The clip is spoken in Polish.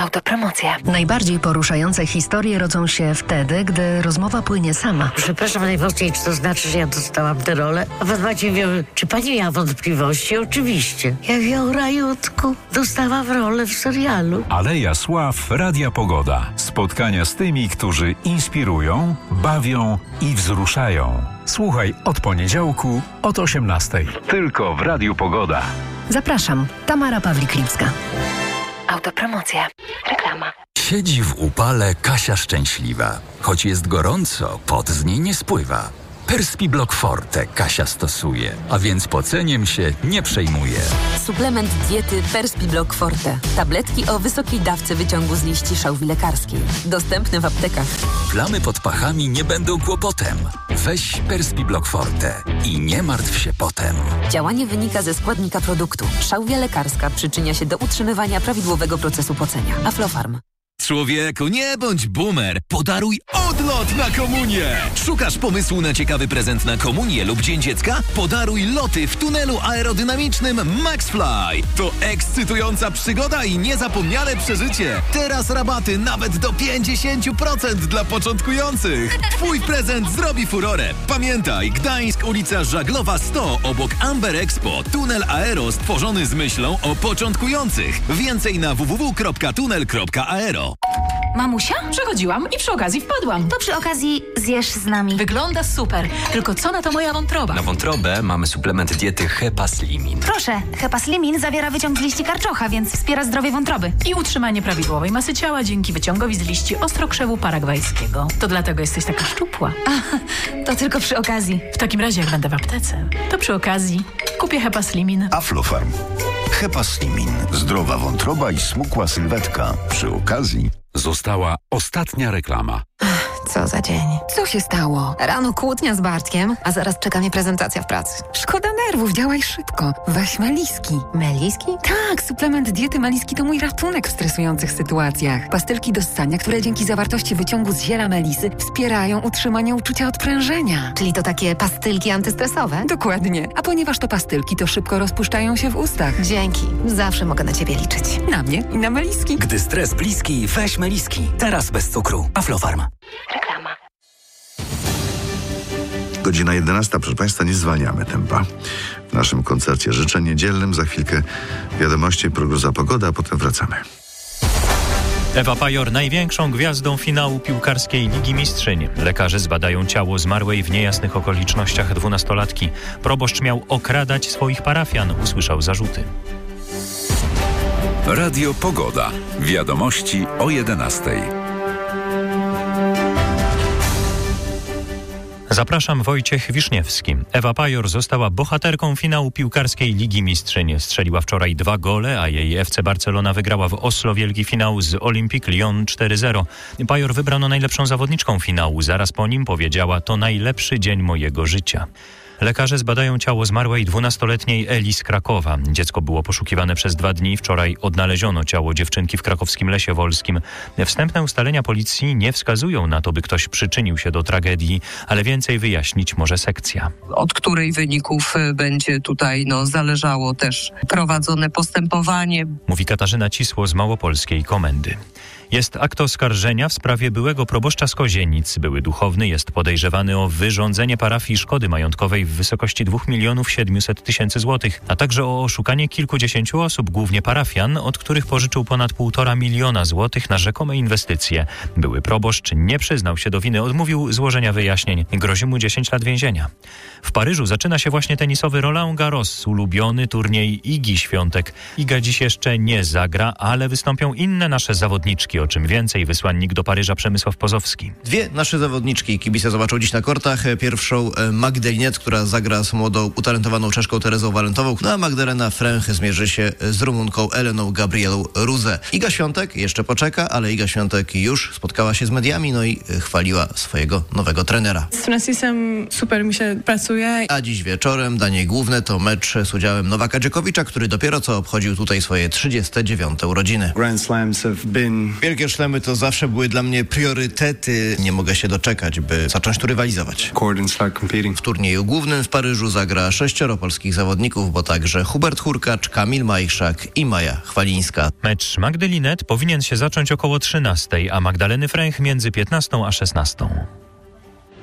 Autopromocja. Najbardziej poruszające historie rodzą się wtedy, gdy rozmowa płynie sama. Przepraszam najmocniej, czy to znaczy, że ja dostałam tę rolę? A pan Maciej mówią, czy pani miała wątpliwości? Oczywiście. Ja mówię, rajutku, dostałam rolę w serialu. Aleja Sław Radia Pogoda. Spotkania z tymi, którzy inspirują, bawią i wzruszają. Słuchaj od poniedziałku od 18:00. Tylko w Radiu Pogoda. Zapraszam, Tamara Pawlik-Lipska. Autopromocja. Reklama. Siedzi w upale Kasia szczęśliwa. Choć jest gorąco, pot z niej nie spływa. Perspiblock Forte Kasia stosuje, a więc poceniem się nie przejmuje. Suplement diety Perspiblock Forte. Tabletki o wysokiej dawce wyciągu z liści szałwi lekarskiej. Dostępne w aptekach. Plamy pod pachami nie będą kłopotem. Weź Perspiblock Forte i nie martw się potem. Działanie wynika ze składnika produktu. Szałwia lekarska przyczynia się do utrzymywania prawidłowego procesu pocenia. Aflofarm. Człowieku, nie bądź boomer. Podaruj odlot na komunię. Szukasz pomysłu na ciekawy prezent na komunię lub Dzień Dziecka? Podaruj loty w tunelu aerodynamicznym MaxFly. To ekscytująca przygoda i niezapomniane przeżycie. Teraz rabaty nawet do 50% dla początkujących. Twój prezent zrobi furorę. Pamiętaj, Gdańsk, ulica Żaglowa 100 obok Amber Expo. Tunel aero stworzony z myślą o początkujących. Więcej na www.tunel.aero. Mamusia? Przechodziłam i przy okazji wpadłam. To przy okazji zjesz z nami. Wygląda super. Tylko co na to moja wątroba? Na wątrobę mamy suplement diety Hepaslimin. Proszę, Hepaslimin zawiera wyciąg z liści karczocha, więc wspiera zdrowie wątroby. I utrzymanie prawidłowej masy ciała dzięki wyciągowi z liści ostrokrzewu paragwajskiego. To dlatego jesteś taka szczupła. To tylko przy okazji. W takim razie, jak będę w aptece, to przy okazji kupię Hepaslimin. Aflofarm. Hepaslimin. Zdrowa wątroba i smukła sylwetka. Przy okazji Została ostatnia reklama. Co za dzień. Co się stało? Rano kłótnia z Bartkiem, a zaraz czeka mnie prezentacja w pracy. Szkoda nerwów, działaj szybko. Weź Meliski. Meliski? Tak, suplement diety Meliski to mój ratunek w stresujących sytuacjach. Pastylki do ssania, które dzięki zawartości wyciągu z ziela melisy wspierają utrzymanie uczucia odprężenia. Czyli to takie pastylki antystresowe? Dokładnie. A ponieważ to pastylki, to szybko rozpuszczają się w ustach. Dzięki. Zawsze mogę na ciebie liczyć. Na mnie i na Meliski. Gdy stres bliski, weź Meliski. Teraz bez cukru. Aflofarm. Reklama. Godzina 11, proszę Państwa, nie zwalniamy tempa w naszym koncercie życzeń niedzielnym. Za chwilkę wiadomości, prognoza pogody, a potem wracamy. Ewa Pajor największą gwiazdą finału piłkarskiej Ligi Mistrzyń. Lekarze zbadają ciało zmarłej w niejasnych okolicznościach 12-latki. Proboszcz miał okradać swoich parafian, usłyszał zarzuty. Radio Pogoda. Wiadomości o 11:00. Zapraszam, Wojciech Wiszniewski. Ewa Pajor została bohaterką finału piłkarskiej Ligi Mistrzyń. Strzeliła wczoraj 2 gole, a jej FC Barcelona wygrała w Oslo wielki finał z Olympique Lyon 4-0. Pajor wybrano najlepszą zawodniczką finału. Zaraz po nim powiedziała: to najlepszy dzień mojego życia. Lekarze zbadają ciało zmarłej 12-letniej Eli z Krakowa. Dziecko było poszukiwane przez 2 dni. Wczoraj odnaleziono ciało dziewczynki w krakowskim Lesie Wolskim. Wstępne ustalenia policji nie wskazują na to, by ktoś przyczynił się do tragedii, ale więcej wyjaśnić może sekcja. Od której wyników będzie tutaj zależało też prowadzone postępowanie. Mówi Katarzyna Cisło z Małopolskiej Komendy. Jest akt oskarżenia w sprawie byłego proboszcza z Kozienic. Były duchowny jest podejrzewany o wyrządzenie parafii szkody majątkowej w wysokości 2 700 000 złotych, a także o oszukanie kilkudziesięciu osób, głównie parafian, od których pożyczył ponad 1,5 miliona złotych na rzekome inwestycje. Były proboszcz nie przyznał się do winy, odmówił złożenia wyjaśnień. Grozi mu 10 lat więzienia. W Paryżu zaczyna się właśnie tenisowy Roland Garros, ulubiony turniej Igi Świątek. Iga dziś jeszcze nie zagra, ale wystąpią inne nasze zawodniczki. O czym więcej wysłannik do Paryża Przemysław Pozowski. 2 nasze zawodniczki kibice zobaczą dziś na kortach. Pierwszą Magdalinet, która zagra z młodą, utalentowaną Czeszką Terezą Walentową, a Magdalena Fręch zmierzy się z Rumunką Eleną Gabrielą Ruzę. Iga Świątek jeszcze poczeka, ale Iga Świątek już spotkała się z mediami, i chwaliła swojego nowego trenera. Z Francisem super mi się pracuje. A dziś wieczorem danie główne to mecz z udziałem Nowaka Dżokowicza, który dopiero co obchodził tutaj swoje 39. urodziny. Grand Slams have been... Wielkie szlemy to zawsze były dla mnie priorytety. Nie mogę się doczekać, by zacząć tu rywalizować. W turnieju głównym głównym w Paryżu zagra 6 polskich zawodników, bo także Hubert Hurkacz, Kamil Majchrzak i Maja Chwalińska. Mecz Magdy Linette powinien się zacząć około 13, a Magdaleny Fręch między 15 a 16.